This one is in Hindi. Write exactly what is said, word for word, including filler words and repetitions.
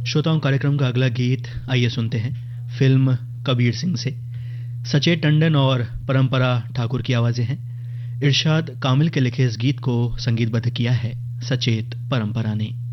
श्रोताओं, कार्यक्रम का अगला गीत आइए सुनते हैं फिल्म कबीर सिंह से। सचेत टंडन और परंपरा ठाकुर की आवाजें हैं। इरशाद कामिल के लिखे इस गीत को संगीतबद्ध किया है सचेत परंपरा ने।